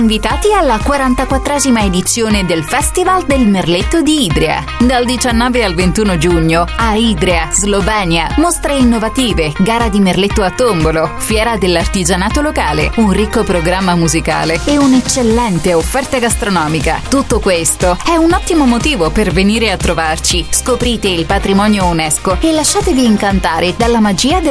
Invitati alla 44esima edizione del Festival del Merletto di Idria. Dal 19 al 21 giugno a Idria, Slovenia. Mostre innovative, gara di merletto a tombolo, fiera dell'artigianato locale, un ricco programma musicale e un'eccellente offerta gastronomica. Tutto questo è un ottimo motivo per venire a trovarci. Scoprite il patrimonio UNESCO e lasciatevi incantare dalla magia del